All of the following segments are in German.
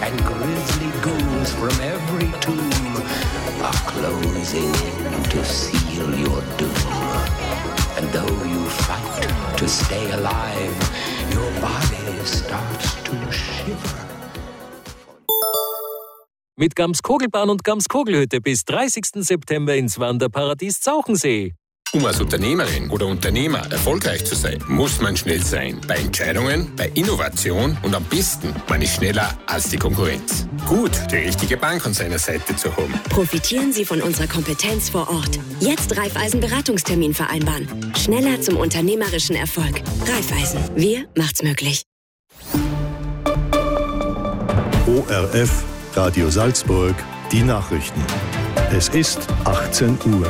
and grisly ghouls from every tomb are closing in to seal your doom. And though you fight to stay alive, your body starts to shiver. Mit Gamskogelbahn und Gamskogelhütte bis 30. September ins Wanderparadies Zauchensee. Um als Unternehmerin oder Unternehmer erfolgreich zu sein, muss man schnell sein. Bei Entscheidungen, bei Innovation und am besten, man ist schneller als die Konkurrenz. Gut, die richtige Bank an seiner Seite zu haben. Profitieren Sie von unserer Kompetenz vor Ort. Jetzt Raiffeisen-Beratungstermin vereinbaren. Schneller zum unternehmerischen Erfolg. Raiffeisen, wir macht's möglich. ORF, Radio Salzburg, die Nachrichten. Es ist 18 Uhr.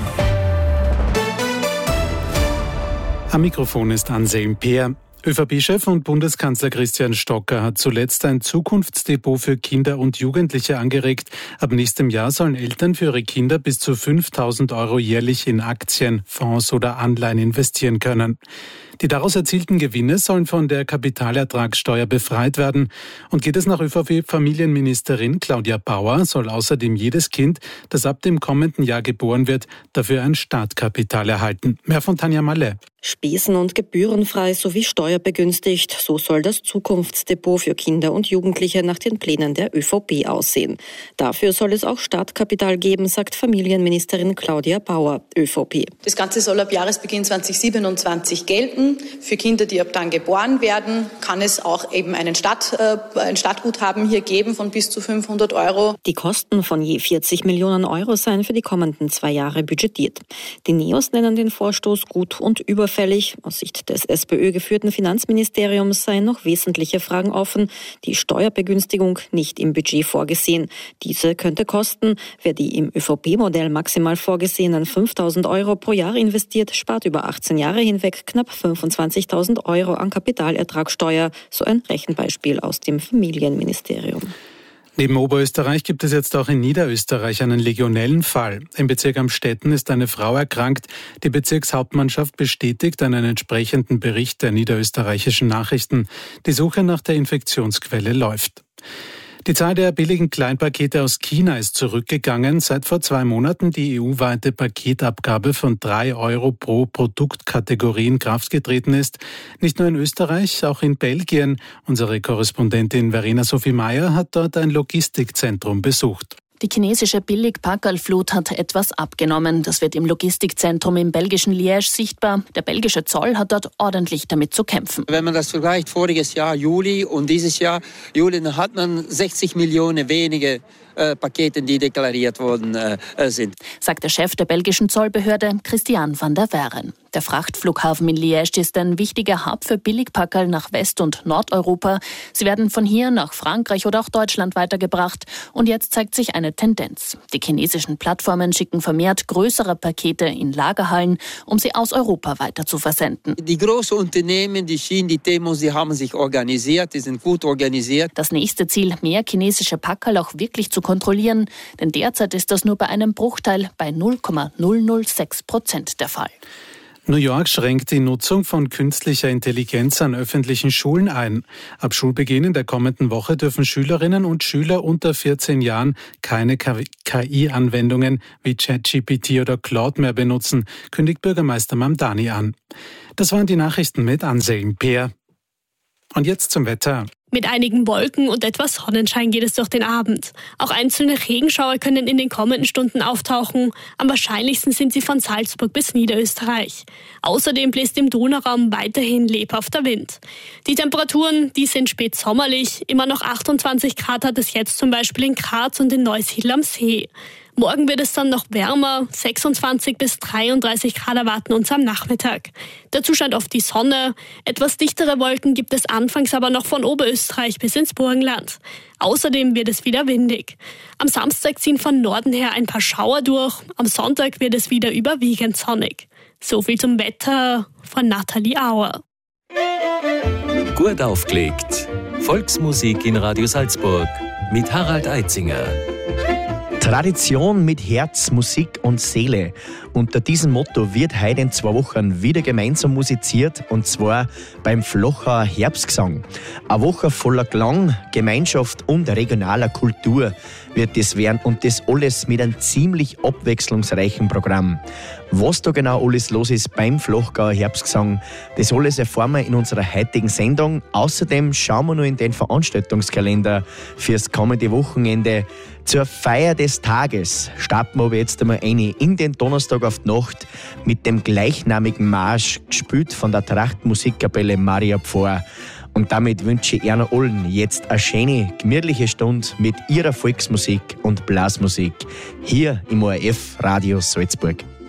Am Mikrofon ist Anselm Peer. ÖVP-Chef und Bundeskanzler Christian Stocker hat zuletzt ein Zukunftsdepot für Kinder und Jugendliche angeregt. Ab nächstem Jahr sollen Eltern für ihre Kinder bis zu 5.000 € jährlich in Aktien, Fonds oder Anleihen investieren können. Die daraus erzielten Gewinne sollen von der Kapitalertragssteuer befreit werden. Und geht es nach ÖVP-Familienministerin Claudia Bauer, soll außerdem jedes Kind, das ab dem kommenden Jahr geboren wird, dafür ein Startkapital erhalten. Mehr von Tanja Mallet. Spesen- und gebührenfrei sowie steuerbegünstigt. So soll das Zukunftsdepot für Kinder und Jugendliche nach den Plänen der ÖVP aussehen. Dafür soll es auch Startkapital geben, sagt Familienministerin Claudia Bauer, ÖVP. Das Ganze soll ab Jahresbeginn 2027 gelten. Für Kinder, die ab dann geboren werden, kann es auch eben ein Startguthaben hier geben von bis zu 500 €. Die Kosten von je 40 Millionen € seien für die kommenden 2 Jahre budgetiert. Die NEOS nennen den Vorstoß gut und überfällig. Aus Sicht des SPÖ-geführten Finanzministeriums seien noch wesentliche Fragen offen. Die Steuerbegünstigung nicht im Budget vorgesehen. Diese könnte kosten. Wer die im ÖVP-Modell maximal vorgesehenen 5.000 € pro Jahr investiert, spart über 18 Jahre hinweg knapp 25.000 € an Kapitalertragssteuer. So ein Rechenbeispiel aus dem Familienministerium. Neben Oberösterreich gibt es jetzt auch in Niederösterreich einen Legionellenfall. Im Bezirk Amstetten ist eine Frau erkrankt. Die Bezirkshauptmannschaft bestätigt einen entsprechenden Bericht der niederösterreichischen Nachrichten. Die Suche nach der Infektionsquelle läuft. Die Zahl der billigen Kleinpakete aus China ist zurückgegangen, seit vor 2 Monaten die EU-weite Paketabgabe von 3 € pro Produktkategorie in Kraft getreten ist. Nicht nur in Österreich, auch in Belgien. Unsere Korrespondentin Verena Sophie Meyer hat dort ein Logistikzentrum besucht. Die chinesische Billig-Packerlflut hat etwas abgenommen. Das wird im Logistikzentrum im belgischen Liège sichtbar. Der belgische Zoll hat dort ordentlich damit zu kämpfen. Wenn man das vergleicht, voriges Jahr Juli und dieses Jahr Juli, dann hat man 60 Millionen weniger Pakete, die deklariert worden sind. Sagt der Chef der belgischen Zollbehörde, Christian van der Weeren. Der Frachtflughafen in Liège ist ein wichtiger Hub für Billigpackerl nach West- und Nordeuropa. Sie werden von hier nach Frankreich oder auch Deutschland weitergebracht. Und jetzt zeigt sich eine Tendenz. Die chinesischen Plattformen schicken vermehrt größere Pakete in Lagerhallen, um sie aus Europa weiter zu versenden. Die großen Unternehmen, die Schienen, die Demos, die haben sich organisiert, die sind gut organisiert. Das nächste Ziel, mehr chinesische Packerl auch wirklich zu kontrollieren. Denn derzeit ist das nur bei einem Bruchteil bei 0,006% der Fall. New York schränkt die Nutzung von künstlicher Intelligenz an öffentlichen Schulen ein. Ab Schulbeginn in der kommenden Woche dürfen Schülerinnen und Schüler unter 14 Jahren keine KI-Anwendungen wie ChatGPT oder Claude mehr benutzen, kündigt Bürgermeister Mamdani an. Das waren die Nachrichten mit Anselm Peer. Und jetzt zum Wetter. Mit einigen Wolken und etwas Sonnenschein geht es durch den Abend. Auch einzelne Regenschauer können in den kommenden Stunden auftauchen. Am wahrscheinlichsten sind sie von Salzburg bis Niederösterreich. Außerdem bläst im Donauraum weiterhin lebhafter Wind. Die Temperaturen, die sind spätsommerlich. Immer noch 28 Grad hat es jetzt zum Beispiel in Graz und in Neusiedl am See. Morgen wird es dann noch wärmer, 26 bis 33 Grad erwarten uns am Nachmittag. Dazu scheint oft die Sonne. Etwas dichtere Wolken gibt es anfangs aber noch von Oberösterreich bis ins Burgenland. Außerdem wird es wieder windig. Am Samstag ziehen von Norden her ein paar Schauer durch. Am Sonntag wird es wieder überwiegend sonnig. So viel zum Wetter von Nathalie Auer. Gut aufgelegt. Volksmusik in Radio Salzburg mit Harald Eitzinger. Tradition mit Herz, Musik und Seele. Unter diesem Motto wird heute in 2 Wochen wieder gemeinsam musiziert, und zwar beim Flochauer Herbstgesang. Eine Woche voller Klang, Gemeinschaft und regionaler Kultur wird das werden, und das alles mit einem ziemlich abwechslungsreichen Programm. Was da genau alles los ist beim Flochauer Herbstgesang, das alles erfahren wir in unserer heutigen Sendung. Außerdem schauen wir noch in den Veranstaltungskalender fürs kommende Wochenende. Zur Feier des Tages starten wir aber jetzt einmal in den Donnerstag auf die Nacht mit dem gleichnamigen Marsch, gespielt von der Trachtmusikkapelle Maria Pfarr. Und damit wünsche ich Erna Ollen jetzt eine schöne, gemütliche Stunde mit ihrer Volksmusik und Blasmusik hier im ORF Radio Salzburg.